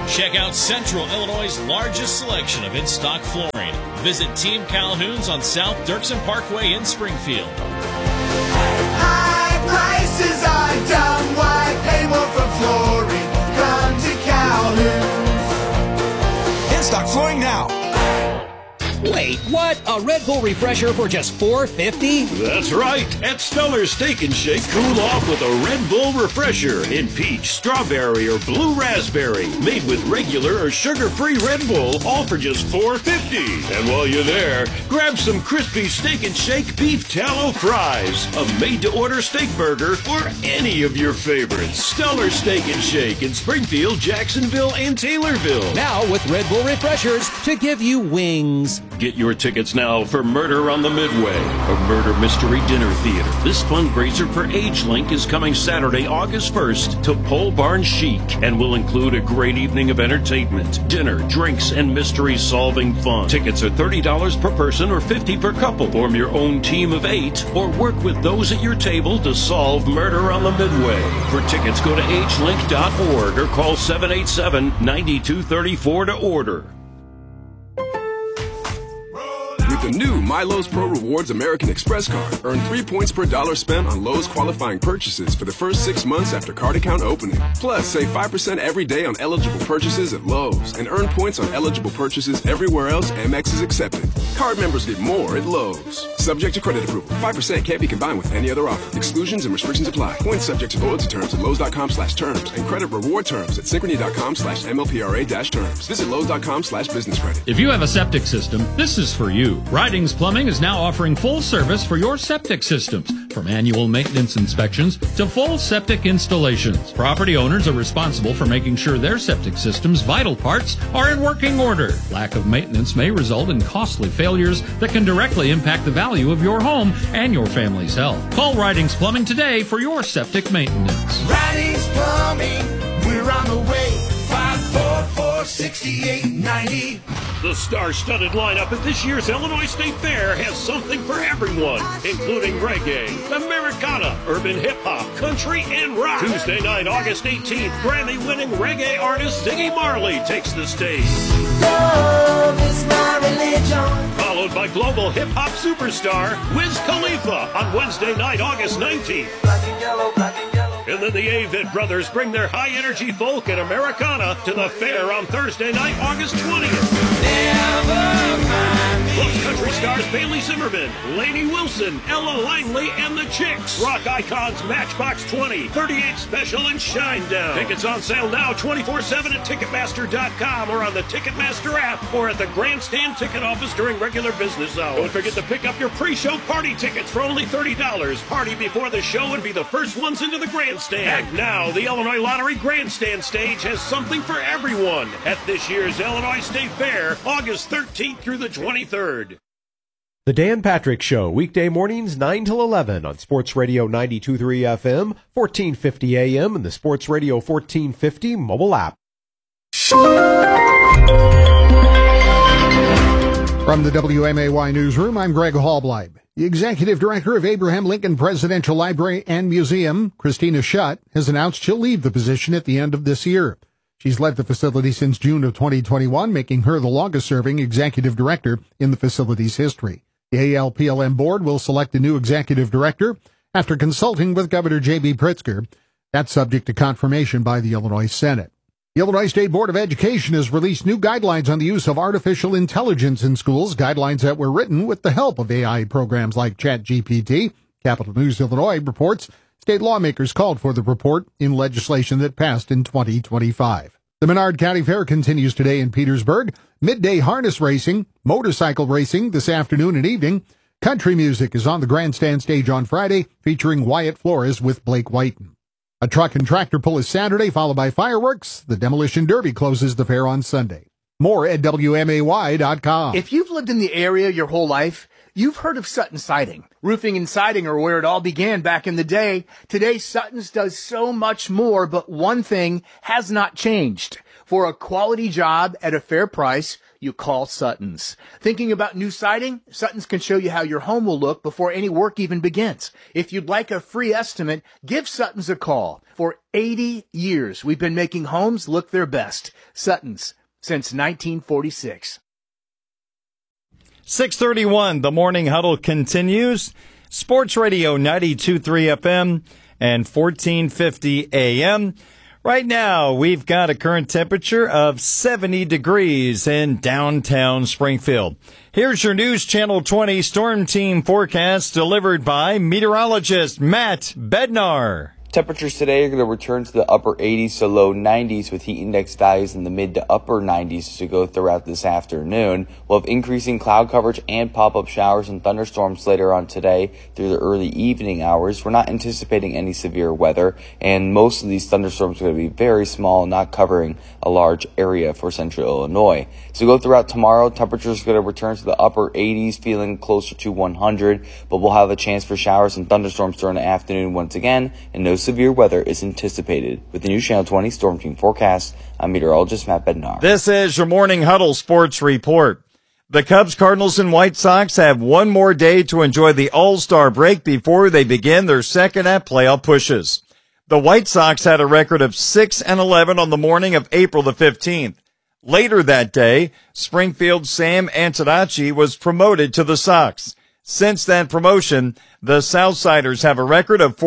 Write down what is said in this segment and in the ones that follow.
Check out Central Illinois' largest selection of in-stock flooring. Visit Team Calhoun's on South Dirksen Parkway in Springfield. High prices are dumb. Why pay more for flooring? Come to Calhoun's. In-stock flooring now. Wait, what? A Red Bull refresher for just $4.50? That's right. At Stellar Steak and Shake, cool off with a Red Bull refresher in peach, strawberry, or blue raspberry. Made with regular or sugar-free Red Bull, all for just $4.50. And while you're there, grab some crispy Steak and Shake beef tallow fries, a made-to-order steak burger, or any of your favorites. Stellar Steak and Shake in Springfield, Jacksonville, and Taylorville. Now with Red Bull refreshers to give you wings. Get your tickets now for Murder on the Midway, a murder mystery dinner theater. This fundraiser for AgeLink is coming Saturday, August 1st to Pole Barn Chic and will include a great evening of entertainment, dinner, drinks, and mystery-solving fun. Tickets are $30 per person or $50 per couple. Form your own team of 8 or work with those at your table to solve Murder on the Midway. For tickets, go to agelink.org or call 787-9234 to order. With the new MyLowe's Pro Rewards American Express card, earn 3 points per dollar spent on Lowe's qualifying purchases for the first 6 months after card account opening. Plus, save 5% every day on eligible purchases at Lowe's and earn points on eligible purchases everywhere else Amex is accepted. Card members get more at Lowe's. Subject to credit approval. 5% can't be combined with any other offer. Exclusions and restrictions apply. Points subject to loyalty terms at Lowe's.com/terms and credit reward terms at Synchrony.com/MLPRA-terms. Visit Lowe's.com/business credit. If you have a septic system, this is for you. Ridings Plumbing is now offering full service for your septic systems, from annual maintenance inspections to full septic installations. Property owners are responsible for making sure their septic system's vital parts are in working order. Lack of maintenance may result in costly failures that can directly impact the value of your home and your family's health. Call Ridings Plumbing today for your septic maintenance. Ridings Plumbing, we're on the way. 544-6890. The star-studded lineup at this year's Illinois State Fair has something for everyone, including reggae, Americana, urban hip-hop, country, and rock. Tuesday night, August 18th, Grammy-winning reggae artist Ziggy Marley takes the stage. Love is my religion. Followed by global hip-hop superstar Wiz Khalifa on Wednesday night, August 19th. Black and yellow, black and yellow. And then the Avid Brothers bring their high-energy folk and Americana to the fair on Thursday night, August 20th. Plus country stars Bailey Zimmerman, Lainey Wilson, Ella Langley, and the Chicks. Rock icons Matchbox 20, 38 Special, and Shinedown. Tickets on sale now 24/7 at Ticketmaster.com or on the Ticketmaster app or at the Grandstand ticket office during regular business hours. Don't forget to pick up your pre-show party tickets for only $30. Party before the show and be the first ones into the Grandstand. And now, the Illinois Lottery Grandstand stage has something for everyone at this year's Illinois State Fair, August 13th through the 23rd. The Dan Patrick Show, weekday mornings 9 till 11 on Sports Radio 92.3 FM, 1450 AM, and the Sports Radio 1450 mobile app. From the WMAY Newsroom, I'm Greg Hallbleib. The Executive Director of Abraham Lincoln Presidential Library and Museum, Christina Schutt, has announced she'll leave the position at the end of this year. She's led the facility since June of 2021, making her the longest-serving executive director in the facility's history. The ALPLM board will select a new executive director after consulting with Governor J.B. Pritzker. That's subject to confirmation by the Illinois Senate. The Illinois State Board of Education has released new guidelines on the use of artificial intelligence in schools, guidelines that were written with the help of AI programs like ChatGPT. Capital News Illinois reports state lawmakers called for the report in legislation that passed in 2025. The Menard County Fair continues today in Petersburg. Midday harness racing, motorcycle racing this afternoon and evening. Country music is on the grandstand stage on Friday, featuring Wyatt Flores with Blake Whiten. A truck and tractor pull is Saturday, followed by fireworks. The Demolition Derby closes the fair on Sunday. More at WMAY.com. If you've lived in the area your whole life, you've heard of Sutton Siding. Roofing and siding are where it all began back in the day. Today, Sutton's does so much more, but one thing has not changed. For a quality job at a fair price, you call Sutton's. Thinking about new siding? Sutton's can show you how your home will look before any work even begins. If you'd like a free estimate, give Sutton's a call. For 80 years, we've been making homes look their best. Sutton's, since 1946. 6:31, the Morning Huddle continues. Sports Radio 92.3 FM and 1450 AM. Right now, we've got a current temperature of 70 degrees in downtown Springfield. Here's your News Channel 20 Storm Team forecast delivered by meteorologist Matt Bednar. Temperatures today are going to return to the upper 80s to low 90s with heat index values in the mid to upper 90s as we go throughout this afternoon. We'll have increasing cloud coverage and pop-up showers and thunderstorms later on today through the early evening hours. We're not anticipating any severe weather, and most of these thunderstorms are going to be very small, not covering a large area for central Illinois. As we go throughout tomorrow, temperatures are going to return to the upper 80s, feeling closer to 100, but we'll have a chance for showers and thunderstorms during the afternoon once again, and no severe weather is anticipated. With the News Channel 20 Storm Team forecast, I'm meteorologist Matt Bednar. This is your Morning Huddle Sports Report. The Cubs, Cardinals, and White Sox have one more day to enjoy the All-Star break before they begin their second-half playoff pushes. The White Sox had a record of 6-11 on the morning of April the 15th. Later that day, Springfield's Sam Antonacci was promoted to the Sox. Since that promotion, the Southsiders have a record of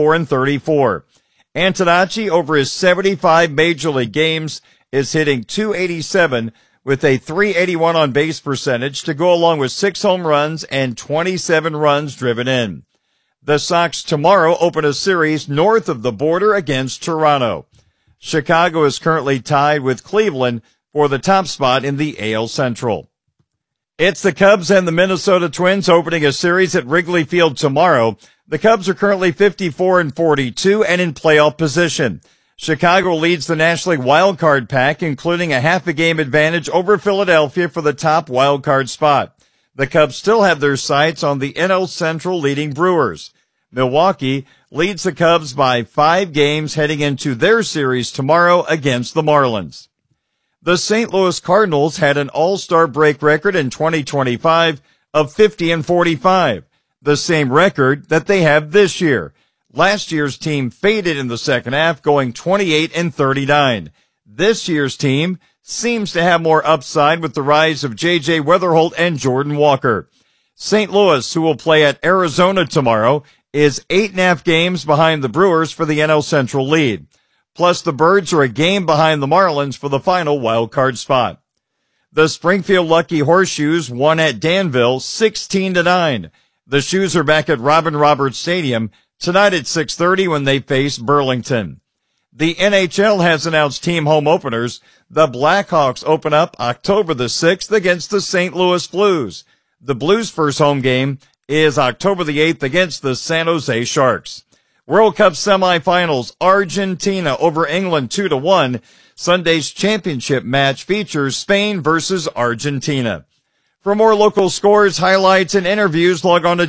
44-34. Antonacci, over his 75 Major League games, is hitting .287 with a .381 on base percentage to go along with 6 home runs and 27 runs driven in. The Sox tomorrow open a series north of the border against Toronto. Chicago is currently tied with Cleveland for the top spot in the AL Central. It's the Cubs and the Minnesota Twins opening a series at Wrigley Field tomorrow. The Cubs are currently 54-42 and in playoff position. Chicago leads the National League wildcard pack, including a half-a-game advantage over Philadelphia for the top wildcard spot. The Cubs still have their sights on the NL Central leading Brewers. Milwaukee leads the Cubs by 5 games heading into their series tomorrow against the Marlins. The St. Louis Cardinals had an all-star break record in 2025 of 50-45, the same record that they have this year. Last year's team faded in the second half, going 28-39. This year's team seems to have more upside with the rise of J.J. Weatherholt and Jordan Walker. St. Louis, who will play at Arizona tomorrow, is 8.5 games behind the Brewers for the NL Central lead. Plus, the Birds are a game behind the Marlins for the final wild card spot. The Springfield Lucky Horseshoes won at Danville 16-9. The Shoes are back at Robin Roberts Stadium tonight at 6:30 when they face Burlington. The NHL has announced team home openers. The Blackhawks open up October the 6th against the St. Louis Blues. The Blues' first home game is October the 8th against the San Jose Sharks. World Cup semifinals, Argentina over England 2-1. Sunday's championship match features Spain versus Argentina. For more local scores, highlights, and interviews, log on to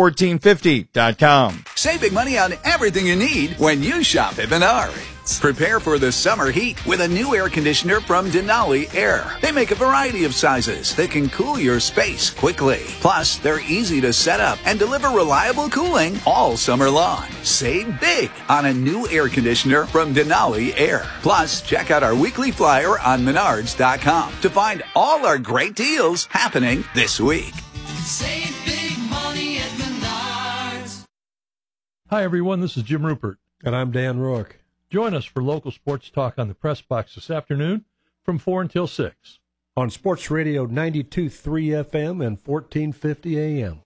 channel1450.com. Save big money on everything you need when you shop at Menards. Prepare for the summer heat with a new air conditioner from Denali Air. They make a variety of sizes that can cool your space quickly. Plus, they're easy to set up and deliver reliable cooling all summer long. Save big on a new air conditioner from Denali Air. Plus, check out our weekly flyer on Menards.com to find all our great deals happening this week. Save big money at Menards. Hi, everyone. This is Jim Rupert. And I'm Dan Rourke. Join us for local sports talk on the Press Box this afternoon from 4 until 6. On Sports Radio 92.3 FM and 1450 AM.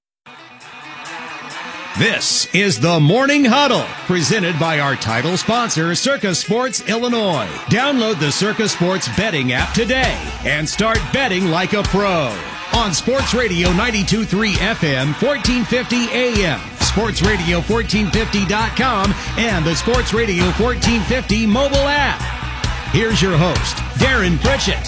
This is the Morning Huddle, presented by our title sponsor, Circa Sports Illinois. Download the Circa Sports betting app today and start betting like a pro. On Sports Radio 92.3 FM, 1450 AM, SportsRadio1450.com, and the Sports Radio 1450 mobile app. Here's your host, Darren Pritchett.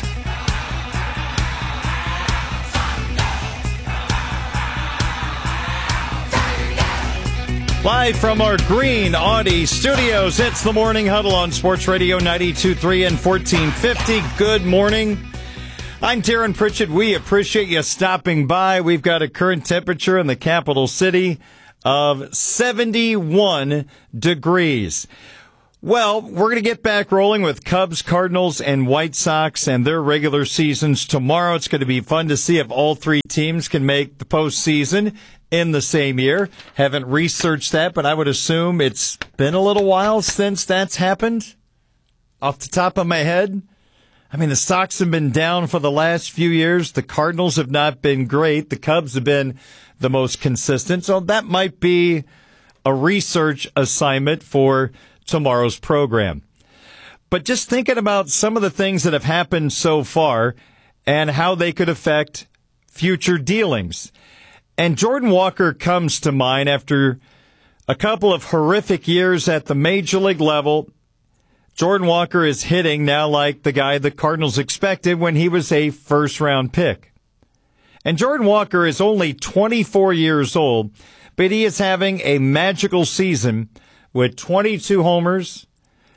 Live from our green Audi studios, it's the Morning Huddle on Sports Radio 92.3 and 1450. Good morning. I'm Darren Pritchett. We appreciate you stopping by. We've got a current temperature in the capital city of 71 degrees. Well, we're going to get back rolling with Cubs, Cardinals, and White Sox and their regular seasons tomorrow. It's going to be fun to see if all three teams can make the postseason in the same year. Haven't researched that, but I would assume it's been a little while since that's happened. Off the top of my head, I mean, the Sox have been down for the last few years. The Cardinals have not been great. The Cubs have been the most consistent. So that might be a research assignment for tomorrow's program. But just thinking about some of the things that have happened so far and how they could affect future dealings. And Jordan Walker comes to mind after a couple of horrific years at the major league level. Jordan Walker is hitting now like the guy the Cardinals expected when he was a first-round pick. And Jordan Walker is only 24 years old, but he is having a magical season with 22 homers,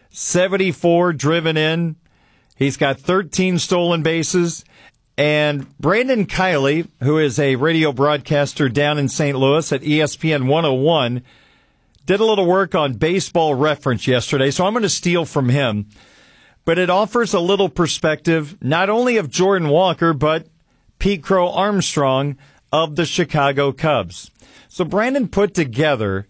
74 driven in. He's got 13 stolen bases. And Brandon Kiley, who is a radio broadcaster down in St. Louis at ESPN 101, did a little work on Baseball Reference yesterday, so I'm going to steal from him. But it offers a little perspective, not only of Jordan Walker, but Pete Crow Armstrong of the Chicago Cubs. So Brandon put together,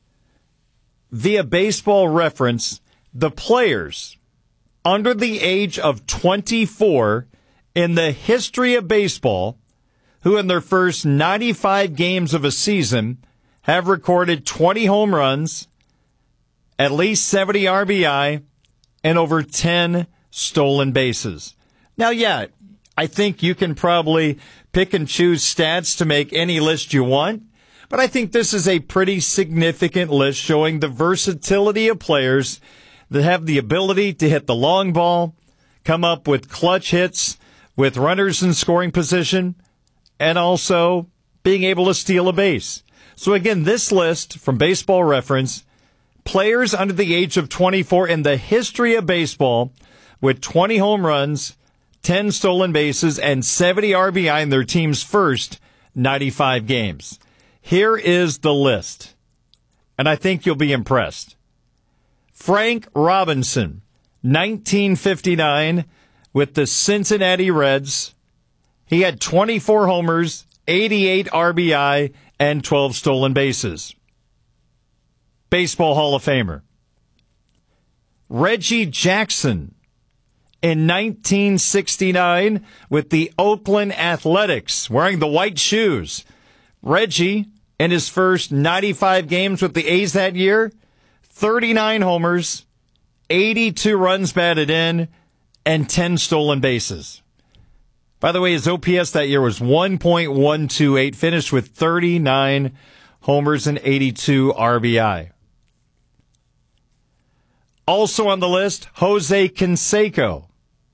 via Baseball Reference, the players under the age of 24 in the history of baseball who in their first 95 games of a season have recorded 20 home runs, at least 70 RBI, and over 10 stolen bases. Now, yeah, I think you can probably pick and choose stats to make any list you want, but I think this is a pretty significant list showing the versatility of players that have the ability to hit the long ball, come up with clutch hits with runners in scoring position, and also being able to steal a base. So again, this list from Baseball Reference, players under the age of 24 in the history of baseball with 20 home runs, 10 stolen bases, and 70 RBI in their team's first 95 games. Here is the list, and I think you'll be impressed. Frank Robinson, 1959, with the Cincinnati Reds. He had 24 homers, 88 RBI, and 12 stolen bases. Baseball Hall of Famer. Reggie Jackson, in 1969, with the Oakland Athletics, wearing the white shoes. Reggie, in his first 95 games with the A's that year, 39 homers, 82 runs batted in, and 10 stolen bases. By the way, his OPS that year was 1.128, finished with 39 homers and 82 RBI. Also on the list, Jose Canseco,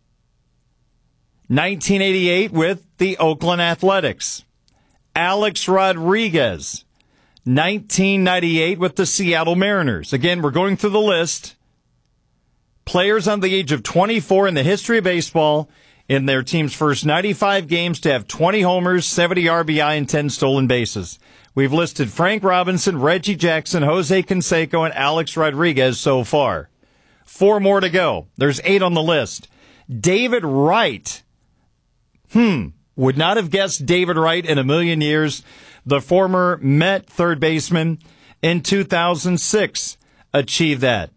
1988 with the Oakland Athletics. Alex Rodriguez, 1998 with the Seattle Mariners. Again, we're going through the list. Players on the age of 24 in the history of baseball in their team's first 95 games to have 20 homers, 70 RBI, and 10 stolen bases. We've listed Frank Robinson, Reggie Jackson, Jose Canseco, and Alex Rodriguez so far. 4 more to go. There's 8 on the list. David Wright. Would not have guessed David Wright in a million years. The former Met third baseman in 2006 achieved that.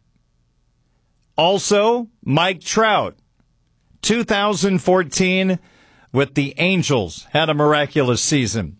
Also, Mike Trout, 2014 with the Angels, had a miraculous season.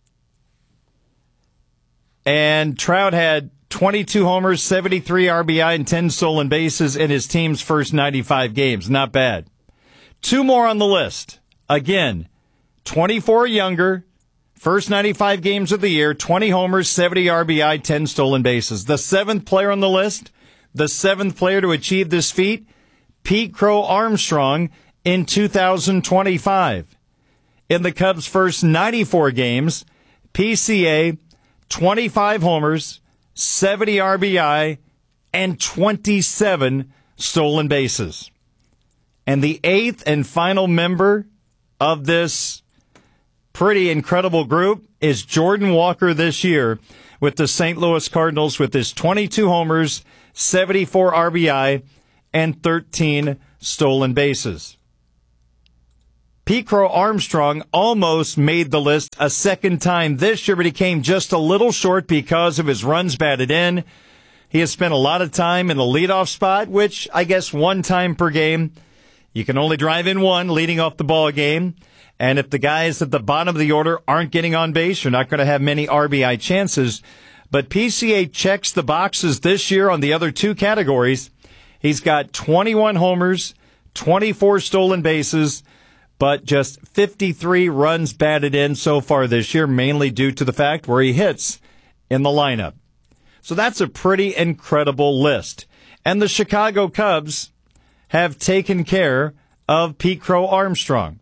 And Trout had 22 homers, 73 RBI, and 10 stolen bases in his team's first 95 games. Not bad. 2 more on the list. Again, 24 or younger, first 95 games of the year, 20 homers, 70 RBI, 10 stolen bases. The 7th player on the list, the 7th player to achieve this feat, Pete Crow Armstrong in 2025. In the Cubs' first 94 games, PCA, 25 homers, 70 RBI, and 27 stolen bases. And the eighth and final member of this pretty incredible group is Jordan Walker this year with the St. Louis Cardinals with his 22 homers, 74 RBI, and 13 stolen bases. Pete Crow Armstrong almost made the list a second time this year, but he came just a little short because of his runs batted in. He has spent a lot of time in the leadoff spot, which I guess one time per game. You can only drive in one leading off the ball game. And if the guys at the bottom of the order aren't getting on base, you're not going to have many RBI chances. But PCA checks the boxes this year on the other two categories. He's got 21 homers, 24 stolen bases, but just 53 runs batted in so far this year, mainly due to the fact where he hits in the lineup. So that's a pretty incredible list. And the Chicago Cubs have taken care of Pete Crow Armstrong.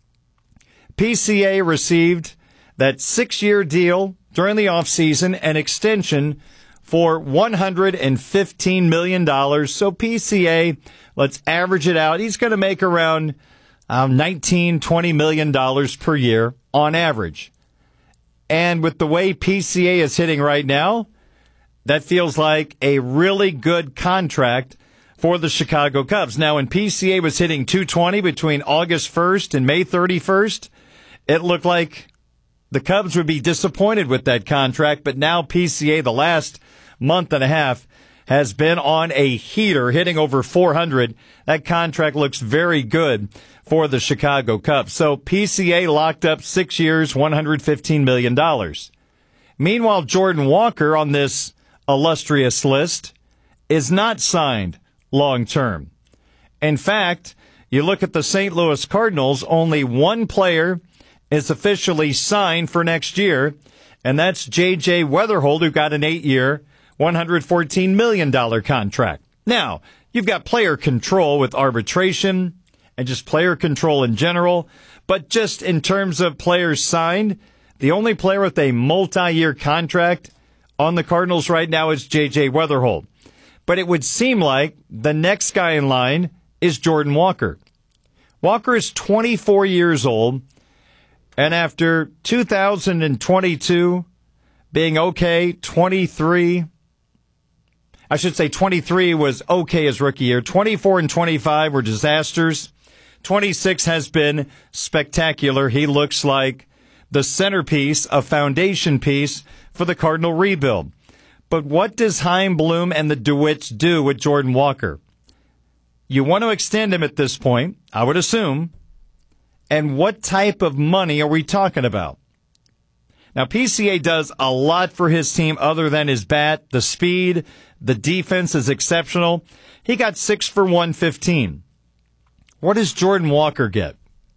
PCA received that 6-year deal during the offseason, an extension for $115 million. So PCA, let's average it out. He's going to make around $19, $20 million per year on average. And with the way PCA is hitting right now, that feels like a really good contract for the Chicago Cubs. Now, when PCA was hitting .220 between August 1st and May 31st, it looked like the Cubs would be disappointed with that contract, but now PCA, the last month and a half, has been on a heater, hitting over 400. That contract looks very good for the Chicago Cubs. So PCA locked up 6 years, $115 million. Meanwhile, Jordan Walker on this illustrious list is not signed long-term. In fact, you look at the St. Louis Cardinals, only one player is officially signed for next year, and that's J.J. Weatherhold, who got an 8-year, $114 million contract. Now, you've got player control with arbitration and just player control in general, but just in terms of players signed, the only player with a multi-year contract on the Cardinals right now is J.J. Weatherhold. But it would seem like the next guy in line is Jordan Walker. Walker is 24 years old, and after 2022 being okay, 23 was okay his rookie year. 24 and 25 were disasters. 26 has been spectacular. He looks like the centerpiece, a foundation piece for the Cardinal rebuild. But what does Chaim Bloom and the DeWitts do with Jordan Walker? You want to extend him at this point, I would assume. And what type of money are we talking about? Now, PCA does a lot for his team other than his bat. The speed, the defense is exceptional. He got 6 for $115. What does Jordan Walker get?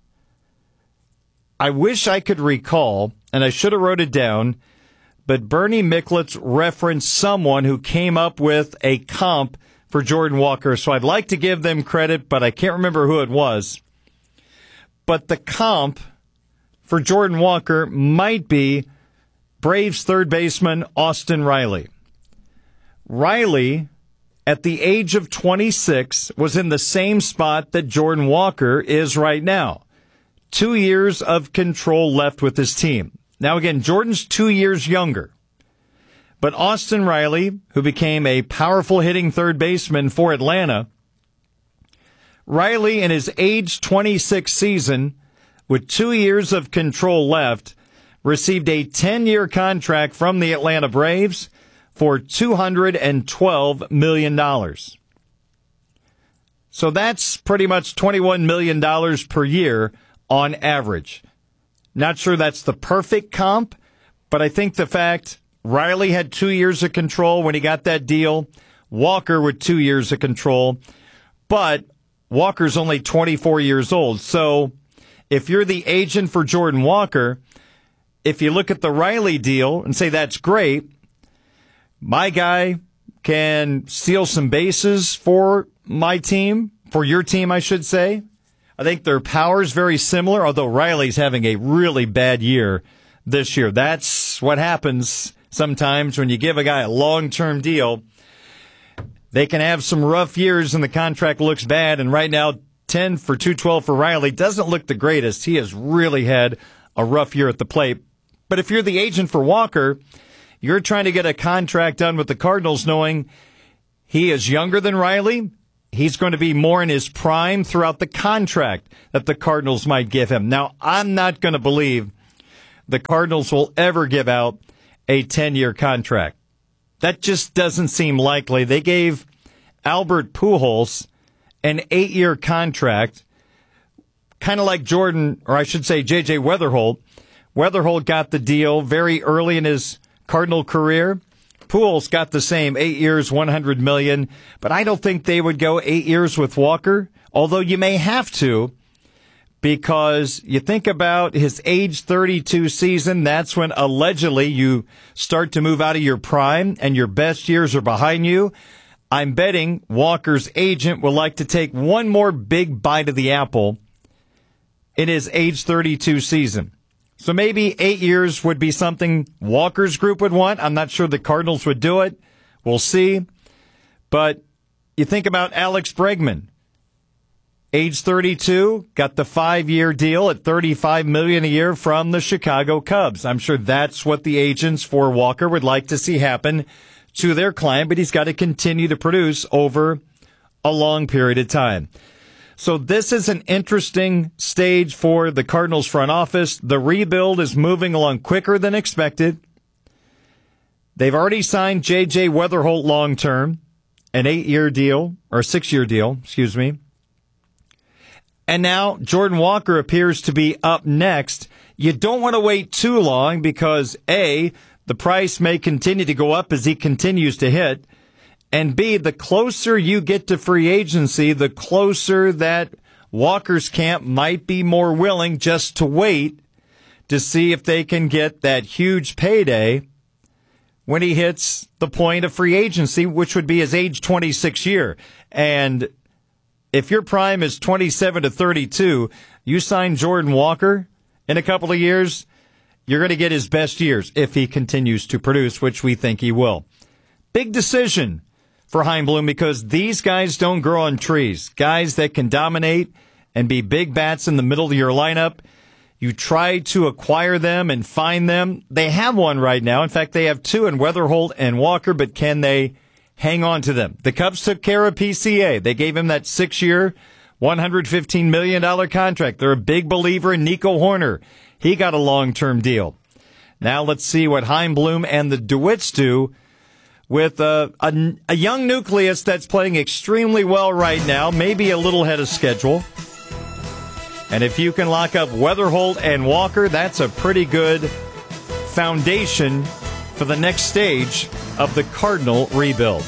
I wish I could recall, and I should have wrote it down, but Bernie Micklitz referenced someone who came up with a comp for Jordan Walker. So I'd like to give them credit, but I can't remember who it was. But the comp for Jordan Walker might be Braves third baseman Austin Riley. Riley, at the age of 26, was in the same spot that Jordan Walker is right now. 2 years of control left with his team. Now again, Jordan's 2 years younger. But Austin Riley, who became a powerful hitting third baseman for Atlanta, Riley in his age 26 season, with 2 years of control left, received a 10-year contract from the Atlanta Braves for $212 million. So that's pretty much $21 million per year on average. Not sure that's the perfect comp, but I think the fact Riley had 2 years of control when he got that deal, Walker with 2 years of control, but Walker's only 24 years old. So if you're the agent for Jordan Walker, if you look at the Riley deal and say that's great, my guy can steal some bases for my team, for your team, I should say. I think their power is very similar, although Riley's having a really bad year this year. That's what happens sometimes when you give a guy a long-term deal, they can have some rough years and the contract looks bad. And right now, 10 for 212 for Riley doesn't look the greatest. He has really had a rough year at the plate. But if you're the agent for Walker, you're trying to get a contract done with the Cardinals knowing he is younger than Riley. He's going to be more in his prime throughout the contract that the Cardinals might give him. Now, I'm not going to believe the Cardinals will ever give out a 10-year contract. That just doesn't seem likely. They gave Albert Pujols an 8-year contract, kind of like Jordan, or I should say J.J. Weatherholt. Weatherholt got the deal very early in his Cardinal career. Pujols got the same, 8 years, $100 million. But I don't think they would go 8 years with Walker, although you may have to, because you think about his age 32 season, that's when allegedly you start to move out of your prime and your best years are behind you. I'm betting Walker's agent will like to take one more big bite of the apple in his age 32 season. So maybe 8 years would be something Walker's group would want. I'm not sure the Cardinals would do it. We'll see. But you think about Alex Bregman. Age 32, got the 5-year deal at $35 million a year from the Chicago Cubs. I'm sure that's what the agents for Walker would like to see happen to their client, but he's got to continue to produce over a long period of time. So this is an interesting stage for the Cardinals front office. The rebuild is moving along quicker than expected. They've already signed J.J. Weatherholt long-term, an 8-year deal, or a 6-year deal, excuse me. And now Jordan Walker appears to be up next. You don't want to wait too long because, A, the price may continue to go up as he continues to hit. And B, the closer you get to free agency, the closer that Walker's camp might be more willing just to wait to see if they can get that huge payday when he hits the point of free agency, which would be his age 26 year. And if your prime is 27 to 32, you sign Jordan Walker in a couple of years, you're going to get his best years if he continues to produce, which we think he will. Big decision for Chaim Bloom because these guys don't grow on trees. Guys that can dominate and be big bats in the middle of your lineup. You try to acquire them and find them. They have one right now. In fact, they have two in Weatherholt and Walker, but can they hang on to them? The Cubs took care of PCA. They gave him that 6-year, $115 million contract. They're a big believer in Nico Horner. He got a long-term deal. Now let's see what Chaim Bloom and the DeWitts do with a young nucleus that's playing extremely well right now, maybe a little ahead of schedule. And if you can lock up Weatherholt and Walker, that's a pretty good foundation for the next stage of the Cardinal rebuild.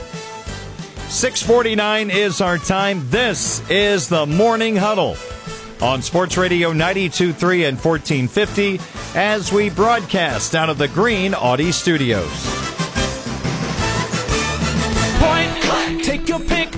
6:49 is our time. This is the Morning Huddle on Sports Radio 92.3 and 1450 as we broadcast out of the Green Audi Studios. Point click, take your pick,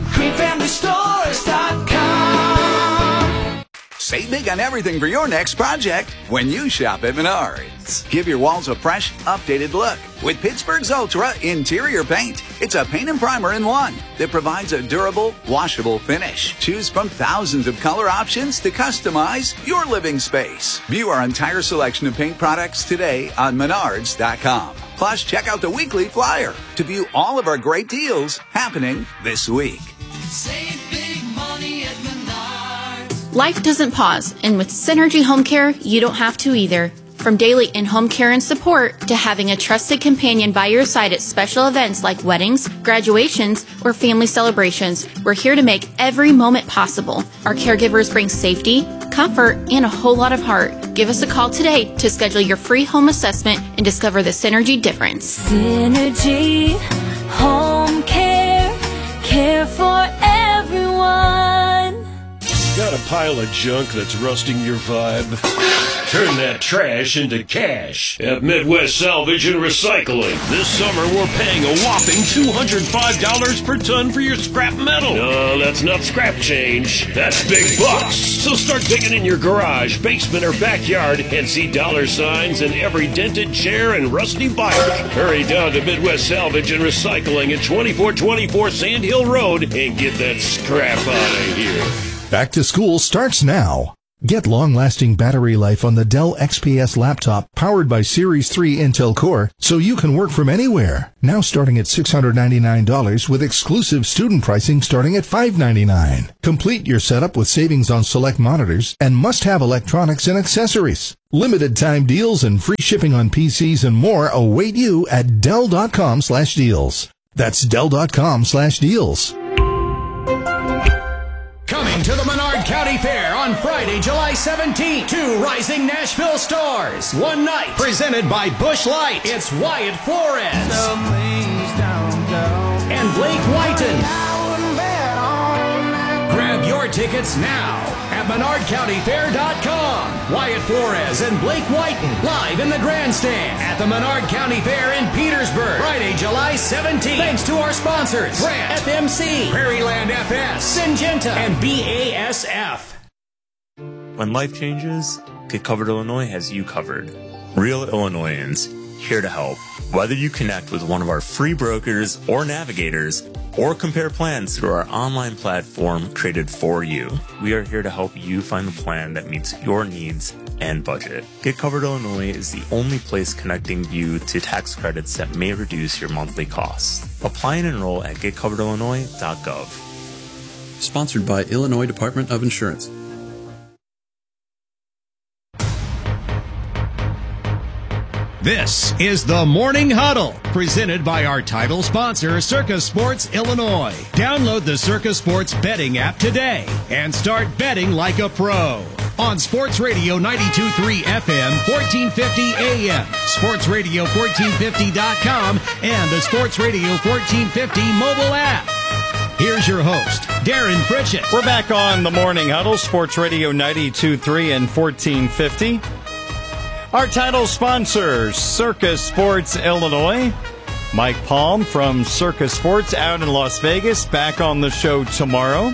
greenfamilystores.com. Save big on everything for your next project when you shop at Menards. Give your walls a fresh, updated look with Pittsburgh's Ultra Interior Paint. It's a paint and primer in one that provides a durable, washable finish. Choose from thousands of color options to customize your living space. View our entire selection of paint products today on Menards.com. Plus, check out the weekly flyer to view all of our great deals happening this week. Save big money at Menards. Life doesn't pause, and with Synergy Home Care, you don't have to either. From daily in-home care and support to having a trusted companion by your side at special events like weddings, graduations, or family celebrations, we're here to make every moment possible. Our caregivers bring safety, comfort, and a whole lot of heart. Give us a call today to schedule your free home assessment and discover the Synergy difference. Synergy Home Care, care for everyone. Got a pile of junk that's rusting your vibe? Turn that trash into cash at Midwest Salvage and Recycling. This summer, we're paying a whopping $205 per ton for your scrap metal. No, that's not scrap change. That's big bucks. So start digging in your garage, basement, or backyard and see dollar signs in every dented chair and rusty bike. Hurry down to Midwest Salvage and Recycling at 2424 Sand Hill Road and get that scrap out of here. Back to school starts now. Get long-lasting battery life on the Dell XPS laptop powered by Series 3 Intel Core so you can work from anywhere. Now starting at $699 with exclusive student pricing starting at $599. Complete your setup with savings on select monitors and must-have electronics and accessories. Limited time deals and free shipping on PCs and more await you at Dell.com/deals. That's Dell.com/deals. Coming to the Menard County Fair on Friday, July 17th. 2 rising Nashville stars. One night. Presented by Busch Light. It's Wyatt Flores. And Blake Whiten. Grab your tickets now at MenardCountyFair.com. Wyatt Flores and Blake Whiten live in the grandstand at the Menard County Fair in Petersburg. Friday, July 17th. Thanks to our sponsors, Grant, FMC, Prairieland FS, Syngenta, and BASF. When life changes, Get Covered Illinois has you covered. Real Illinoisans, here to help. Whether you connect with one of our free brokers or navigators, or compare plans through our online platform created for you, we are here to help you find the plan that meets your needs and budget. Get Covered Illinois is the only place connecting you to tax credits that may reduce your monthly costs. Apply and enroll at getcoveredillinois.gov. Sponsored by Illinois Department of Insurance. This is the Morning Huddle, presented by our title sponsor, Circa Sports Illinois. Download the Circa Sports betting app today and start betting like a pro. On Sports Radio 92.3 FM, 1450 AM, sportsradio1450.com, and the Sports Radio 1450 mobile app. Here's your host, Darren Pritchett. We're back on the Morning Huddle, Sports Radio 92.3 and 1450. Our title sponsor, Circa Sports Illinois. Mike Palm from Circa Sports out in Las Vegas, back on the show tomorrow.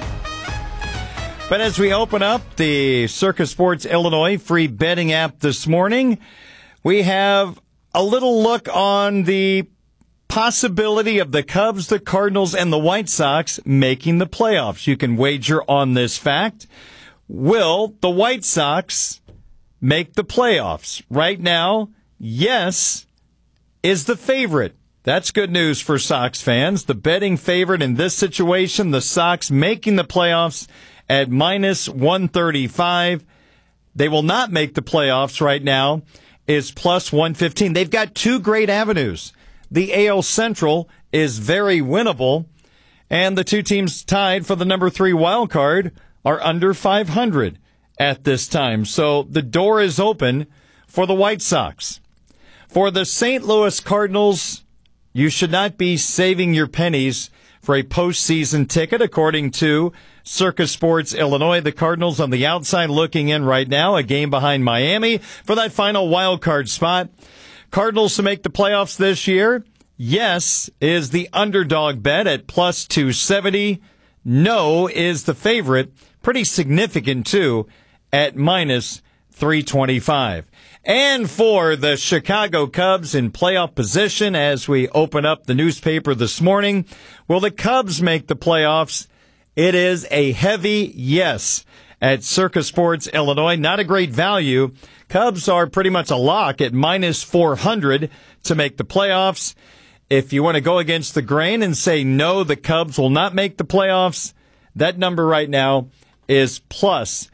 But as we open up the Circa Sports Illinois free betting app this morning, we have a little look on the possibility of the Cubs, the Cardinals, and the White Sox making the playoffs. You can wager on this fact. Will the White Sox make the playoffs? Right now, yes is the favorite. That's good news for Sox fans. The betting favorite in this situation, the Sox making the playoffs at minus 135. They will not make the playoffs right now, is plus 115. They've got two great avenues. The AL Central is very winnable, and the two teams tied for the number 3 wild card are under 500 at this time. So the door is open for the White Sox. For the St. Louis Cardinals, you should not be saving your pennies for a postseason ticket, according to Circa Sports Illinois. The Cardinals on the outside looking in right now, a game behind Miami for that final wild card spot. Cardinals to make the playoffs this year, yes is the underdog bet at plus 270. No is the favorite, pretty significant too, at minus 325. And for the Chicago Cubs in playoff position as we open up the newspaper this morning, will the Cubs make the playoffs? It is a heavy yes at Circa Sports Illinois. Not a great value. Cubs are pretty much a lock at minus 400 to make the playoffs. If you want to go against the grain and say no, the Cubs will not make the playoffs, that number right now is plus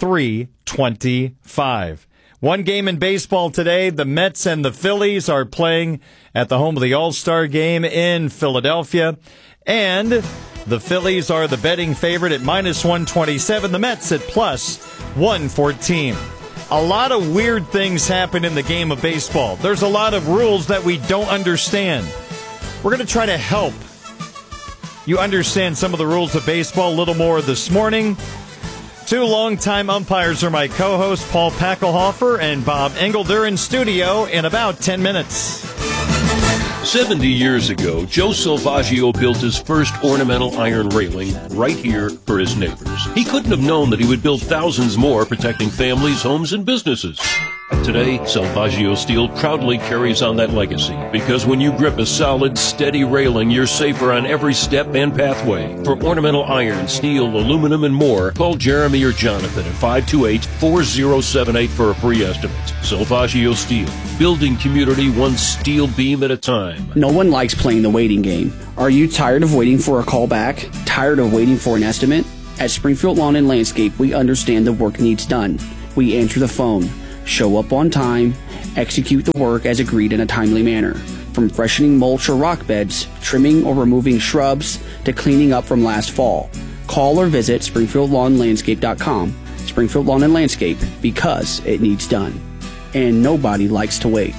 325. One game in baseball today, the Mets and the Phillies are playing at the home of the All-Star Game in Philadelphia. And the Phillies are the betting favorite at minus 127, the Mets at plus 114. A lot of weird things happen in the game of baseball. There's a lot of rules that we don't understand. We're going to try to help you understand some of the rules of baseball a little more this morning. Two longtime umpires are my co-hosts, Paul Packelhofer and Bob Engel. They're in studio in about 10 minutes. 70 years ago, Joe Salvaggio built his first ornamental iron railing right here for his neighbors. He couldn't have known that he would build thousands more, protecting families, homes, and businesses. Today, Salvaggio Steel proudly carries on that legacy, because when you grip a solid, steady railing, you're safer on every step and pathway. For ornamental iron, steel, aluminum, and more, call Jeremy or Jonathan at 528-4078 for a free estimate. Salvaggio Steel, building community one steel beam at a time. No one likes playing the waiting game. Are you tired of waiting for a call back? Tired of waiting for an estimate? At Springfield Lawn and Landscape, we understand the work needs done. We answer the phone, show up on time, execute the work as agreed in a timely manner. From freshening mulch or rock beds, trimming or removing shrubs, to cleaning up from last fall. Call or visit SpringfieldLawnLandscape.com. Springfield Lawn and Landscape, because it needs done. And nobody likes to wait.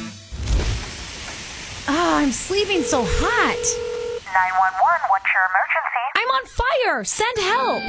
Oh, I'm sleeping so hot. 911, what's your emergency? I'm on fire. Send help.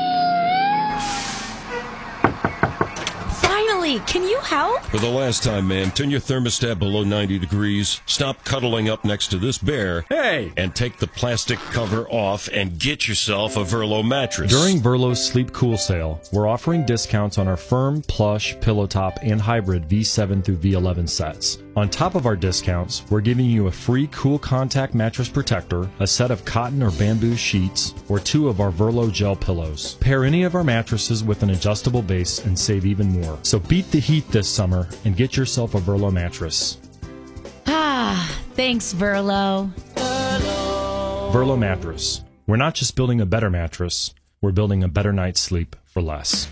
Finally, can you help? For the last time, ma'am, turn your thermostat below 90 degrees, stop cuddling up next to this bear, and take the plastic cover off and get yourself a Verlo mattress. During Verlo's Sleep Cool sale, we're offering discounts on our firm, plush, pillow top, and hybrid V7 through V11 sets. On top of our discounts, we're giving you a free Cool Contact mattress protector, a set of cotton or bamboo sheets, or 2 of our Verlo gel pillows. Pair any of our mattresses with an adjustable base and save even more. So beat the heat this summer and get yourself a Verlo mattress. Ah, thanks, Verlo. Verlo mattress. We're not just building a better mattress, we're building a better night's sleep for less.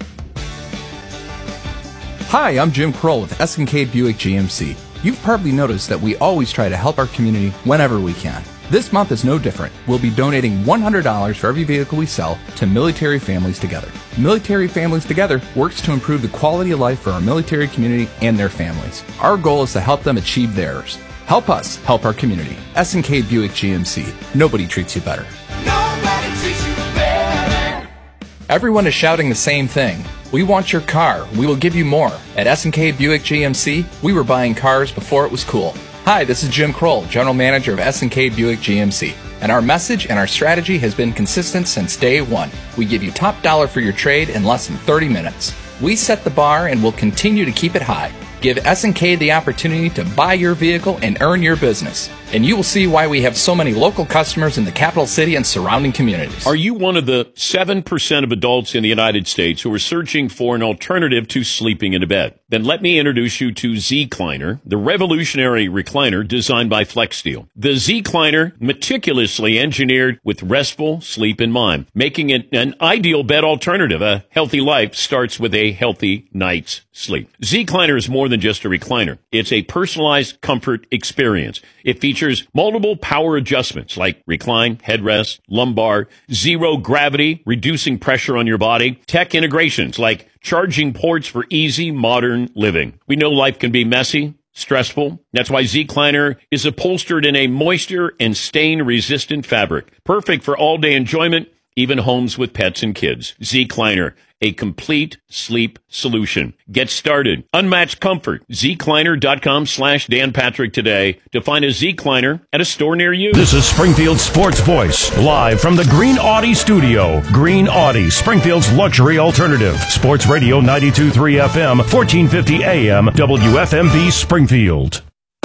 Hi, I'm Jim Kroll with S&K Buick GMC. You've probably noticed that we always try to help our community whenever we can. This month is no different. We'll be donating $100 for every vehicle we sell to Military Families Together. Military Families Together works to improve the quality of life for our military community and their families. Our goal is to help them achieve theirs. Help us help our community. S&K Buick GMC. Nobody treats you better. Nobody treats you better. Everyone is shouting the same thing. We want your car. We will give you more. At S&K Buick GMC, we were buying cars before it was cool. Hi, this is Jim Kroll, General Manager of S&K Buick GMC. And our message and our strategy has been consistent since day one. We give you top dollar for your trade in less than 30 minutes. We set the bar and will continue to keep it high. Give S&K the opportunity to buy your vehicle and earn your business. And you will see why we have so many local customers in the capital city and surrounding communities. Are you one of the 7% of adults in the United States who are searching for an alternative to sleeping in a bed? Then let me introduce you to Z-Cliner, the revolutionary recliner designed by FlexSteel. The Z-Cliner, meticulously engineered with restful sleep in mind, making it an ideal bed alternative. A healthy life starts with a healthy night's sleep. Z-Cliner is more than just a recliner. It's a personalized comfort experience. It features multiple power adjustments like recline, headrest, lumbar, zero gravity, reducing pressure on your body, tech integrations like charging ports for easy modern living. We know life can be messy, stressful. That's why Z-Cliner is upholstered in a moisture and stain-resistant fabric. Perfect for all-day enjoyment, even homes with pets and kids. Z-Cliner, a complete sleep solution. Get started. Unmatched comfort. ZCliner.com/Dan Patrick today to find a Z-Cliner at a store near you. This is Springfield Sports Voice, live from the Green Audi studio. Green Audi, Springfield's luxury alternative. Sports Radio 92.3 FM, 1450 AM, WFMB Springfield.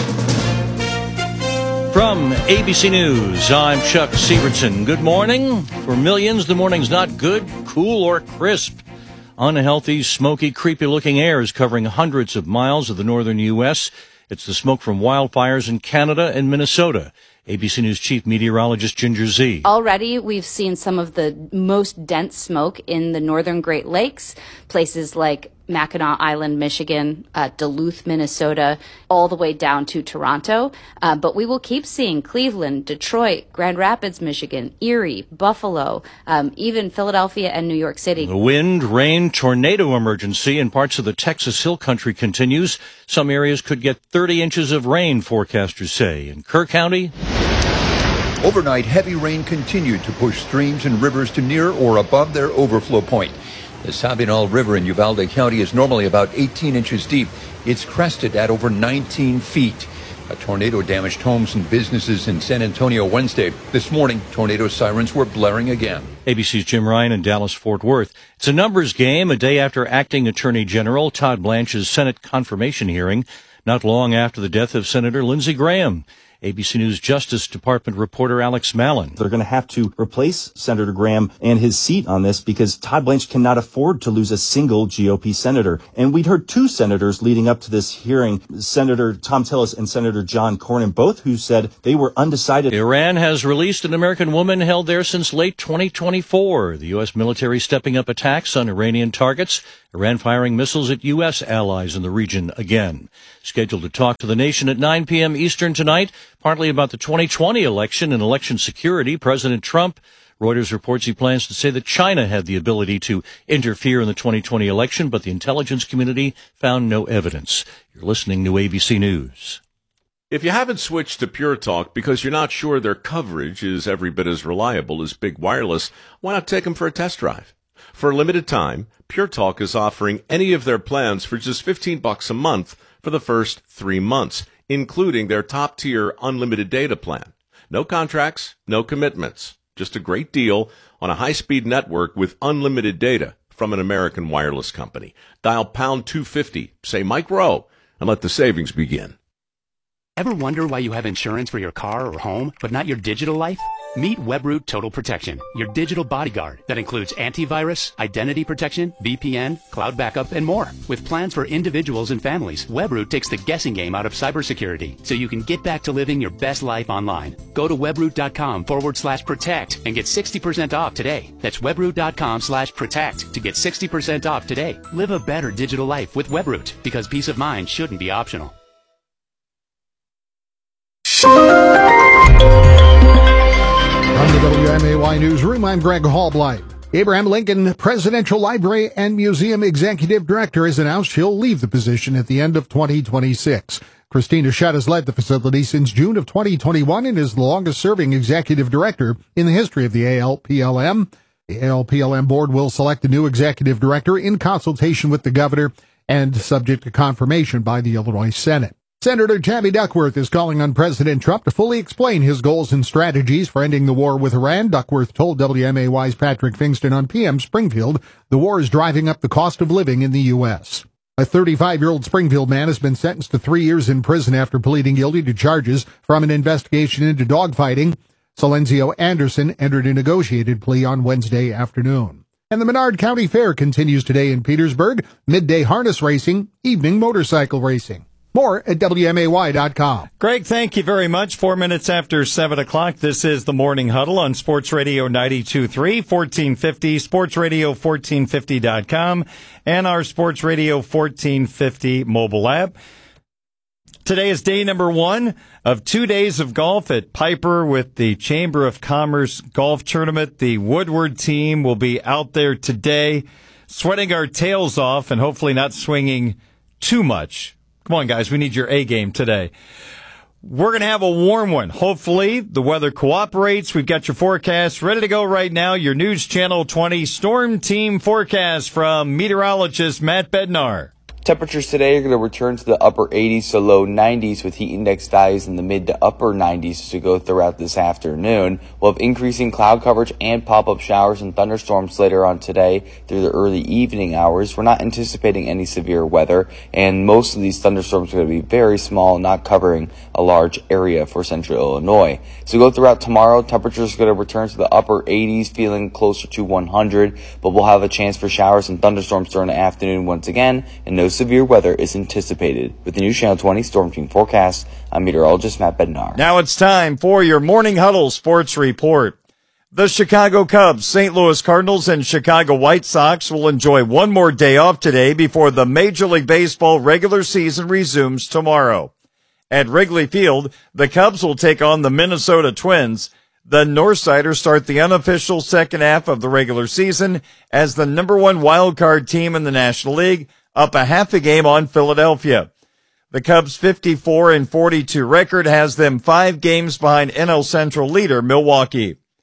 From ABC News, I'm Chuck Severson. Good morning. For millions, the morning's not good, cool, or crisp. Unhealthy, smoky, creepy-looking air is covering hundreds of miles of the northern U.S. It's the smoke from wildfires in Canada and Minnesota. ABC News Chief Meteorologist Ginger Zee. Already, we've seen some of the most dense smoke in the northern Great Lakes, places like Mackinac Island, Michigan, Duluth, Minnesota, all the way down to Toronto. But we will keep seeing Cleveland, Detroit, Grand Rapids, Michigan, Erie, Buffalo, even Philadelphia and New York City. The wind, rain, tornado emergency in parts of the Texas Hill Country continues. Some areas could get 30 inches of rain, forecasters say. In Kerr County, overnight, heavy rain continued to push streams and rivers to near or above their overflow point. The Sabinal River in Uvalde County is normally about 18 inches deep. It's crested at over 19 feet. A tornado damaged homes and businesses in San Antonio Wednesday. This morning, tornado sirens were blaring again. ABC's Jim Ryan in Dallas-Fort Worth. It's a numbers game a day after Acting Attorney General Todd Blanche's Senate confirmation hearing, not long after the death of Senator Lindsey Graham. ABC News Justice Department reporter Alex Mallon. They're going to have to replace Senator Graham and his seat on this because Todd Blanche cannot afford to lose a single GOP senator. And we'd heard two senators leading up to this hearing, Senator Tom Tillis and Senator John Cornyn, both who said they were undecided. Iran has released an American woman held there since late 2024. The U.S. military stepping up attacks on Iranian targets. Iran firing missiles at U.S. allies in the region again. Scheduled to talk to the nation at 9 p.m. Eastern tonight, partly about the 2020 election and election security. President Trump, Reuters reports he plans to say that China had the ability to interfere in the 2020 election, but the intelligence community found no evidence. You're listening to ABC News. If you haven't switched to Pure Talk because you're not sure their coverage is every bit as reliable as Big Wireless, why not take them for a test drive? For a limited time, Pure Talk is offering any of their plans for just $15 a month for the first 3 months, including their top-tier unlimited data plan. No contracts, no commitments. Just a great deal on a high-speed network with unlimited data from an American wireless company. Dial pound 250, say Mike Rowe, and let the savings begin. Ever wonder why you have insurance for your car or home, but not your digital life? Meet WebRoot Total Protection, your digital bodyguard that includes antivirus, identity protection, VPN, cloud backup, and more. With plans for individuals and families, WebRoot takes the guessing game out of cybersecurity so you can get back to living your best life online. Go to webroot.com/protect and get 60% off today. That's webroot.com/protect to get 60% off today. Live a better digital life with WebRoot because peace of mind shouldn't be optional. From the WMAY Newsroom, I'm Greg Hallblight. Abraham Lincoln Presidential Library and Museum Executive Director has announced she'll leave the position at the end of 2026. Christina Shutt has led the facility since June of 2021 and is the longest-serving executive director in the history of the ALPLM. The ALPLM board will select a new executive director in consultation with the governor and subject to confirmation by the Illinois Senate. Senator Tammy Duckworth is calling on President Trump to fully explain his goals and strategies for ending the war with Iran. Duckworth told WMAY's Patrick Fingston on PM Springfield the war is driving up the cost of living in the U.S. A 35-year-old Springfield man has been sentenced to 3 years in prison after pleading guilty to charges from an investigation into dogfighting. Silenzio Anderson entered a negotiated plea on Wednesday afternoon. And the Menard County Fair continues today in Petersburg. Midday harness racing, evening motorcycle racing. More at WMAY.com. Greg, thank you very much. 4 minutes after 7 o'clock, this is the Morning Huddle on Sports Radio 92.3, 1450, sportsradio1450.com, and our Sports Radio 1450 mobile app. Today is day number 1 of 2 days of golf at Piper with the Chamber of Commerce Golf Tournament. The Woodward team will be out there today, sweating our tails off and hopefully not swinging too much. Come on, guys, we need your A game today. We're going to have a warm one. Hopefully, the weather cooperates. We've got your forecast ready to go right now. Your News Channel 20 Storm Team forecast from meteorologist Matt Bednar. Temperatures today are going to return to the upper 80s to low 90s with heat index values in the mid to upper 90s as we go throughout this afternoon. We'll have increasing cloud coverage and pop-up showers and thunderstorms later on today through the early evening hours. We're not anticipating any severe weather, and most of these thunderstorms are going to be very small, not covering a large area for central Illinois. So we go throughout tomorrow, temperatures are going to return to the upper 80s, feeling closer to 100, but we'll have a chance for showers and thunderstorms during the afternoon once again, and no severe weather is anticipated. With the News Channel 20 Storm Team forecast, I'm meteorologist Matt Bednar. Now it's time for your Morning Huddle Sports Report. The Chicago Cubs, St. Louis Cardinals, and Chicago White Sox will enjoy one more day off today before the Major League Baseball regular season resumes tomorrow. At Wrigley Field, the Cubs will take on the Minnesota Twins. The Northsiders start the unofficial second half of the regular season as the number 1 wild card team in the National League, up a half a game on Philadelphia. The Cubs' 54-42 record has them 5 games behind NL Central leader Milwaukee.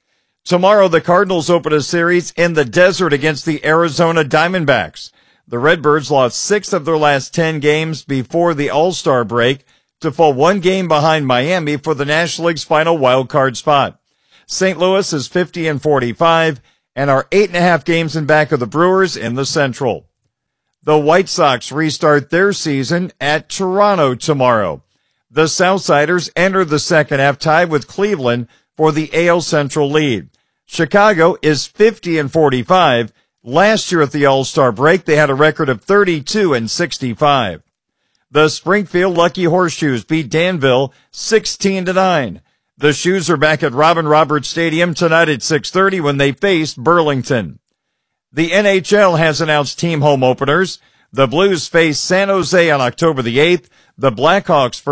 Tomorrow, the Cardinals open a series in the desert against the Arizona Diamondbacks. The Redbirds lost 6 of their last 10 games before the All-Star break to fall 1 game behind Miami for the National League's final wild card spot. St. Louis is 50-45 and are 8.5 games in back of the Brewers in the Central. The White Sox restart their season at Toronto tomorrow. The Southsiders enter the second half tied with Cleveland for the AL Central lead. Chicago is 50-45. Last year at the All-Star break, they had a record of 32-65. The Springfield Lucky Horseshoes beat Danville 16-9. The Shoes are back at Robin Roberts Stadium tonight at 6:30 when they face Burlington. The NHL has announced team home openers. The Blues face San Jose on October the 8th. The Blackhawks